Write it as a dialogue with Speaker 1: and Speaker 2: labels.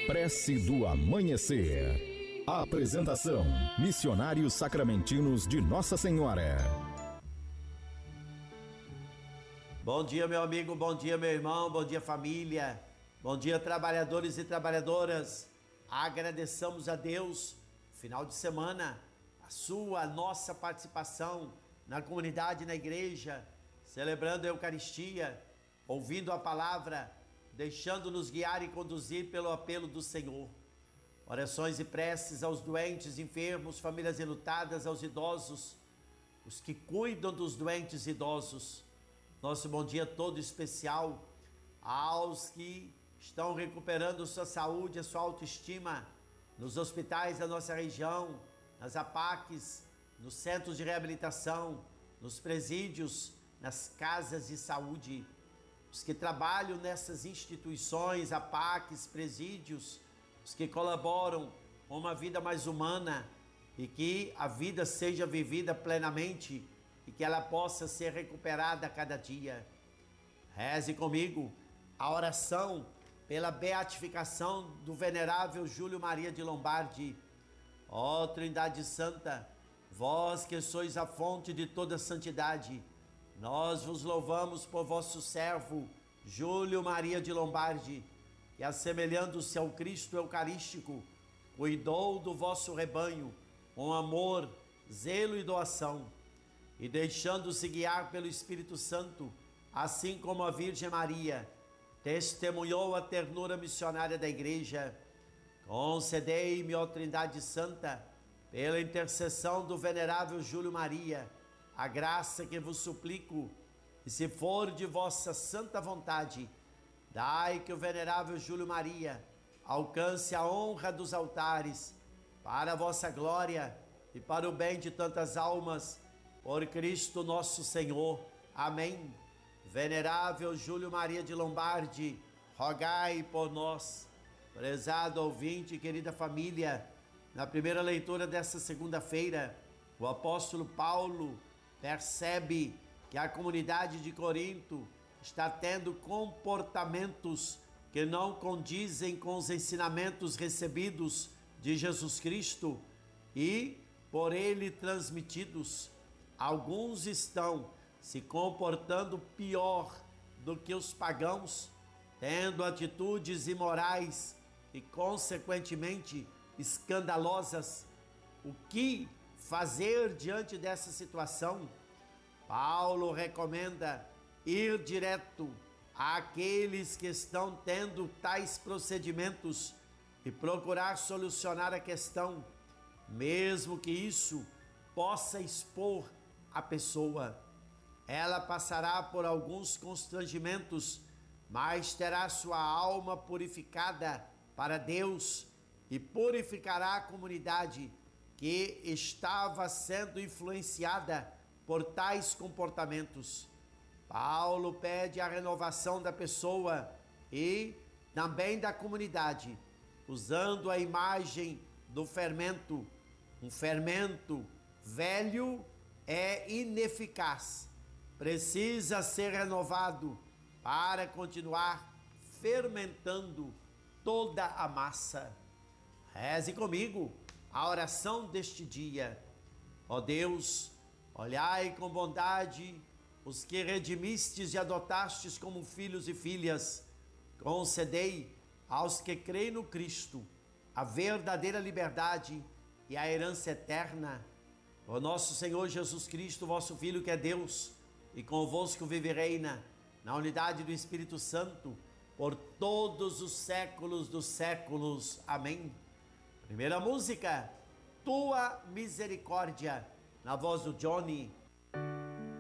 Speaker 1: Prece do Amanhecer. Apresentação: Missionários Sacramentinos de Nossa Senhora.
Speaker 2: Bom dia, meu amigo, bom dia, meu irmão, bom dia, família, bom dia, trabalhadores e trabalhadoras. Agradeçamos a Deus, final de semana, a nossa participação na comunidade, na igreja, celebrando a Eucaristia, ouvindo a palavra, deixando-nos guiar e conduzir pelo apelo do Senhor. Orações e preces aos doentes, enfermos, famílias enlutadas, aos idosos, os que cuidam dos doentes e idosos. Nosso bom dia todo especial aos que estão recuperando sua saúde, a sua autoestima, nos hospitais da nossa região, nas APACs, nos centros de reabilitação, nos presídios, nas casas de saúde. Os que trabalham nessas instituições, APACs, presídios, os que colaboram com uma vida mais humana e que a vida seja vivida plenamente e que ela possa ser recuperada a cada dia. Reze comigo a oração pela beatificação do venerável Júlio Maria de Lombardi. Ó Trindade Santa, vós que sois a fonte de toda santidade, nós vos louvamos por vosso servo Júlio Maria de Lombardi, que, assemelhando-se ao Cristo Eucarístico, cuidou do vosso rebanho com amor, zelo e doação, e deixando-se guiar pelo Espírito Santo, assim como a Virgem Maria, testemunhou a ternura missionária da Igreja. Concedei-me, ó Trindade Santa, pela intercessão do venerável Júlio Maria, a graça que vos suplico, e se for de vossa santa vontade, dai que o venerável Júlio Maria alcance a honra dos altares, para a vossa glória e para o bem de tantas almas, por Cristo nosso Senhor. Amém. Venerável Júlio Maria de Lombardi, rogai por nós. Prezado ouvinte e querida família, na primeira leitura dessa segunda-feira, o apóstolo Paulo percebe que a comunidade de Corinto está tendo comportamentos que não condizem com os ensinamentos recebidos de Jesus Cristo e por ele transmitidos. Alguns estão se comportando pior do que os pagãos, tendo atitudes imorais e, consequentemente, escandalosas. O que fazer diante dessa situação? Paulo recomenda ir direto àqueles que estão tendo tais procedimentos e procurar solucionar a questão, mesmo que isso possa expor a pessoa. Ela passará por alguns constrangimentos, mas terá sua alma purificada para Deus e purificará a comunidade que estava sendo influenciada por tais comportamentos. Paulo pede a renovação da pessoa e também da comunidade, usando a imagem do fermento. Um fermento velho é ineficaz, precisa ser renovado para continuar fermentando toda a massa. Reze comigo a oração deste dia. Ó Deus, olhai com bondade os que redimistes e adotastes como filhos e filhas. Concedei aos que creem no Cristo a verdadeira liberdade e a herança eterna. Ó nosso Senhor Jesus Cristo, vosso Filho, que é Deus, e convosco vive e reina na unidade do Espírito Santo por todos os séculos dos séculos. Amém. Primeira música, Tua Misericórdia, na voz do Johnny.